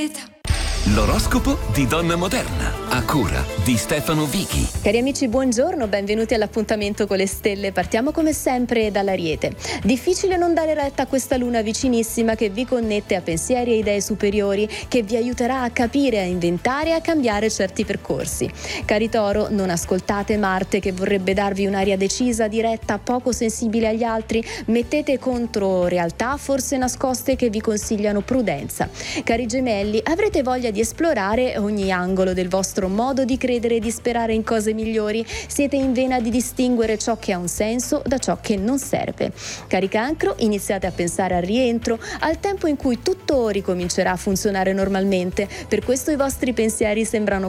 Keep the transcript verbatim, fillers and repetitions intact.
L'oroscopo di Donna Moderna, a cura di Stefano Vichi. Cari amici, buongiorno, benvenuti all'appuntamento con le stelle. Partiamo come sempre dall'Ariete. Difficile non dare retta a questa luna vicinissima che vi connette a pensieri e idee superiori, che vi aiuterà a capire, a inventare e a cambiare certi percorsi. Cari Toro, non ascoltate Marte che vorrebbe darvi un'aria decisa, diretta, poco sensibile agli altri. Mettete contro realtà forse nascoste che vi consigliano prudenza. Cari Gemelli, avrete voglia di esplorare ogni angolo del vostro modo di credere e di sperare in cose migliori. Siete in vena di distinguere ciò che ha un senso da ciò che non serve. Cari Cancro, iniziate a pensare al rientro, al tempo in cui tutto ricomincerà a funzionare normalmente. Per questo i vostri pensieri sembrano